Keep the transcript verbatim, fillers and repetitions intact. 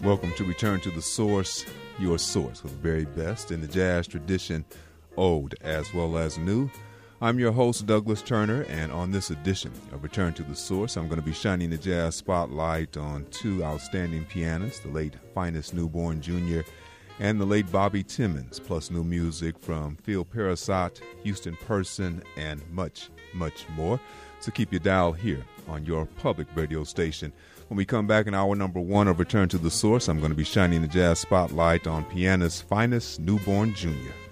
Welcome to Return to the Source, your source for the very best in the jazz tradition, old as well as new. I'm your host, Douglas Turner, and on this edition of Return to the Source, I'm going to be shining the jazz spotlight on two outstanding pianists, the late Finest Newborn Junior and the late Bobby Timmons, plus new music from Phil Perisot, Houston Person, and much, much more. So keep your dial here on your public radio station. When we come back in hour number one of Return to the Source, I'm going to be shining the jazz spotlight on pianist Finest Newborn Junior